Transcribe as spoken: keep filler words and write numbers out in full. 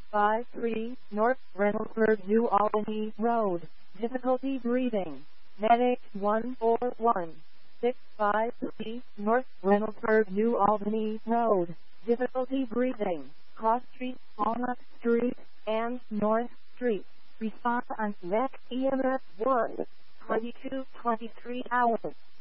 five three North Reynoldsburg, New Albany Road. Difficulty breathing. Medic one four one. six five three North Reynoldsburg, New Albany Road. Difficulty breathing. Cross Street, Walnut Street, and North Street. Response on N E C E M S one. twenty-two twenty-three hours.